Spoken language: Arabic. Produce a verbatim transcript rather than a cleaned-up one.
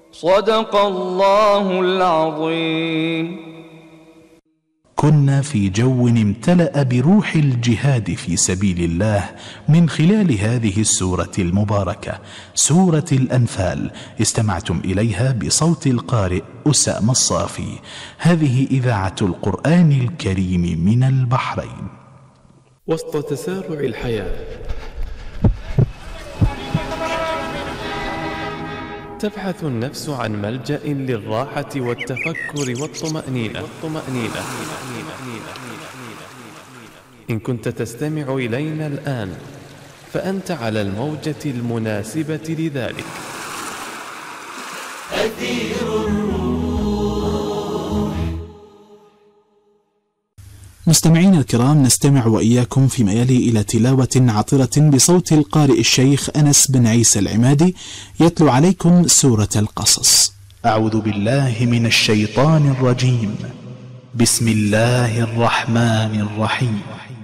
صدق الله العظيم. كنا في جو امتلأ بروح الجهاد في سبيل الله من خلال هذه السورة المباركة، سورة الأنفال. استمعتم إليها بصوت القارئ أسامة الصافي. هذه إذاعة القرآن الكريم من البحرين. وسط تسارع الحياة تبحث النفس عن ملجأ للراحة والتفكر والطمأنينة. إن كنت تستمع إلينا الآن فأنت على الموجة المناسبة لذلك. أثير الروح. مستمعين الكرام، نستمع وإياكم فيما يلي إلى تلاوة عطرة بصوت القارئ الشيخ أنس بن عيسى العمادي يتلو عليكم سورة القصص. أعوذ بالله من الشيطان الرجيم. بسم الله الرحمن الرحيم.